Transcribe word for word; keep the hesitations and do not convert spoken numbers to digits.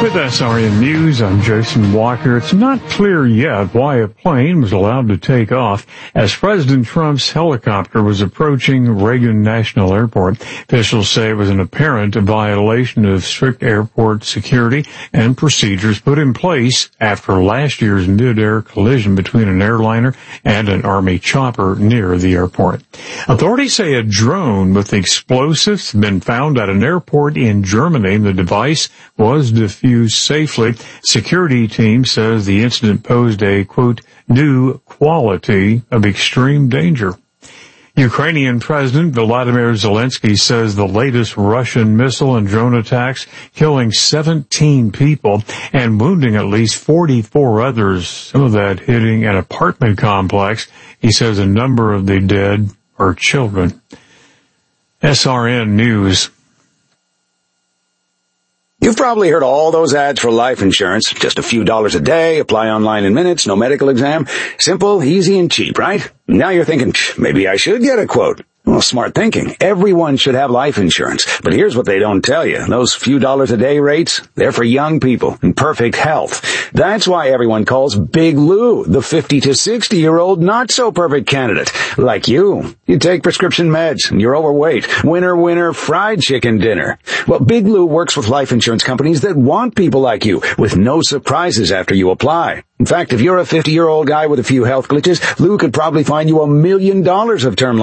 With S R N News, I'm Jason Walker. It's not clear yet why a plane was allowed to take off as President Trump's helicopter was approaching Reagan National Airport. Officials say it was an apparent violation of strict airport security and procedures put in place after last year's mid-air collision between an airliner and an Army chopper near the airport. Authorities say a drone with explosives had been found at an airport in Germany. The device was defused safely. Security team says the incident posed a, quote, new quality of extreme danger. Ukrainian President Volodymyr Zelensky says the latest Russian missile and drone attacks killing seventeen people and wounding at least forty-four others, some of that hitting an apartment complex. He says a number of the dead are children. S R N News. You've probably heard all those ads for life insurance. Just a few dollars a day, apply online in minutes, no medical exam. Simple, easy, and cheap, right? Now you're thinking, maybe I should get a quote. Well, smart thinking. Everyone should have life insurance. But here's what they don't tell you. Those few dollars a day rates, they're for young people in perfect health. That's why everyone calls Big Lou the fifty to sixty year old not so perfect candidate. Like you. You take prescription meds and you're overweight. Winner, winner, fried chicken dinner. Well, Big Lou works with life insurance companies that want people like you with no surprises after you apply. In fact, if you're a fifty year old guy with a few health glitches, Lou could probably find you a million dollars of term life